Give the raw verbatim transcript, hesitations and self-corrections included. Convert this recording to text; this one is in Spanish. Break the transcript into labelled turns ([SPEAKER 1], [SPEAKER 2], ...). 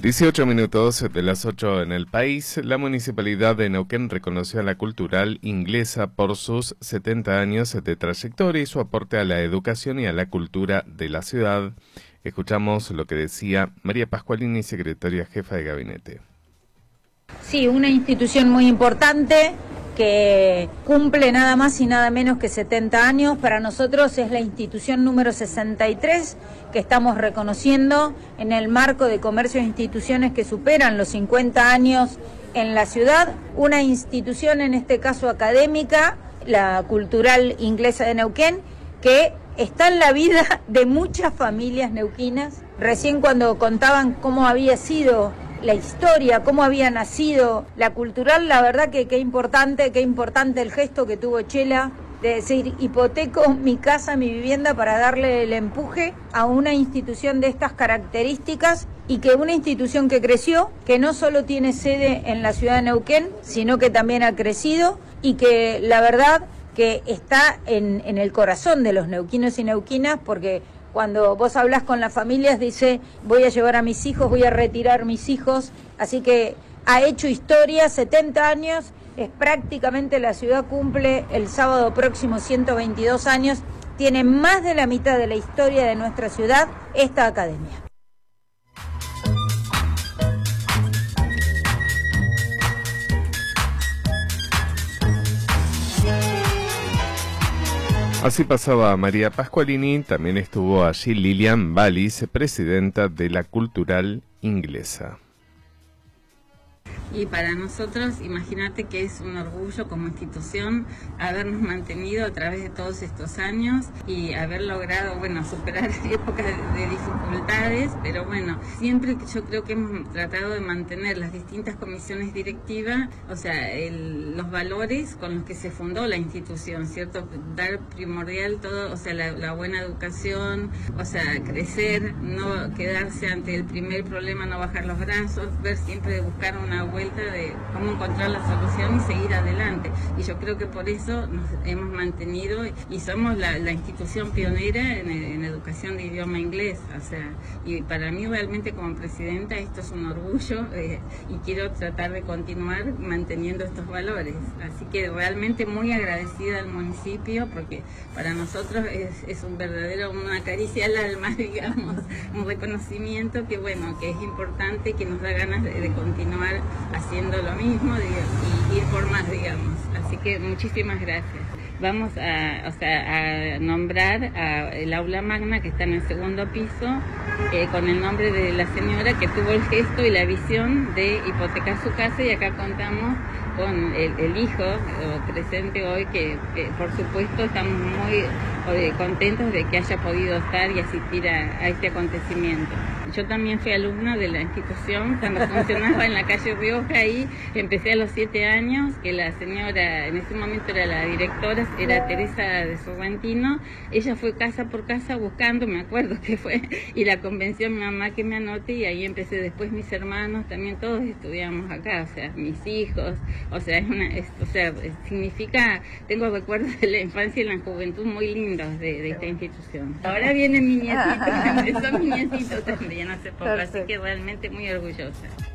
[SPEAKER 1] dieciocho minutos de las ocho en el país. La Municipalidad de Neuquén reconoció a la Cultural Inglesa por sus setenta años de trayectoria y su aporte a la educación y a la cultura de la ciudad. Escuchamos lo que decía María Pascualini, secretaria jefa de gabinete.
[SPEAKER 2] Sí, una institución muy importante que cumple nada más y nada menos que setenta años. Para nosotros es la institución número sesenta y tres que estamos reconociendo en el marco de comercios e instituciones que superan los cincuenta años en la ciudad. Una institución, en este caso académica, la Cultural Inglesa de Neuquén, que está en la vida de muchas familias neuquinas. Recién cuando contaban cómo había sido la historia, cómo había nacido la Cultural, la verdad que qué importante, qué importante el gesto que tuvo Chela de decir, hipoteco mi casa, mi vivienda para darle el empuje a una institución de estas características, y que una institución que creció, que no solo tiene sede en la ciudad de Neuquén, sino que también ha crecido y que la verdad que está en, en el corazón de los neuquinos y neuquinas, porque cuando vos hablás con las familias dice, voy a llevar a mis hijos, voy a retirar mis hijos, así que ha hecho historia, setenta años, es prácticamente la ciudad cumple el sábado próximo ciento veintidós años, tiene más de la mitad de la historia de nuestra ciudad esta academia.
[SPEAKER 1] Así pasaba María Pascualini. También estuvo allí Lilian Wallis, presidenta de la Cultural Inglesa.
[SPEAKER 3] Y para nosotros, imagínate que es un orgullo como institución habernos mantenido a través de todos estos años y haber logrado, bueno, superar épocas de dificultades, pero bueno, siempre yo creo que hemos tratado de mantener las distintas comisiones directivas, o sea, el, los valores con los que se fundó la institución, ¿cierto? Dar primordial todo, o sea, la, la buena educación, o sea, crecer, no quedarse ante el primer problema, no bajar los brazos, ver siempre de buscar una vuelta de cómo encontrar la solución y seguir adelante. Y yo creo que por eso nos hemos mantenido y somos la, la institución pionera en, en educación de idioma inglés. O sea, y para mí realmente como presidenta esto es un orgullo eh, y quiero tratar de continuar manteniendo estos valores. Así que realmente muy agradecida al municipio porque para nosotros es, es un verdadero, una caricia al alma, digamos, un reconocimiento que bueno, que es importante, que nos da ganas de, de continuar haciendo lo mismo y ir por más, digamos. Así que muchísimas gracias. Vamos a, o sea, a nombrar a el aula magna que está en el segundo piso eh, con el nombre de la señora que tuvo el gesto y la visión de hipotecar su casa, y acá contamos con el, el hijo eh, presente hoy que, que por supuesto estamos muy eh, contentos de que haya podido estar y asistir a, a este acontecimiento. Yo también fui alumna de la institución cuando funcionaba en la calle Rioja, y empecé a los siete años, que la señora, en ese momento era la directora, era Teresa de Sorrentino. Ella fue casa por casa buscando, me acuerdo que fue, y la convenció a mi mamá que me anote, y ahí empecé. Después mis hermanos, también todos estudiamos acá, o sea, mis hijos, o sea, es una, es, o sea, significa, tengo recuerdos de la infancia y la juventud muy lindos de, de esta institución. Ahora vienen mis nietitos, son mis nietitos también hace poco, así que realmente muy orgullosa.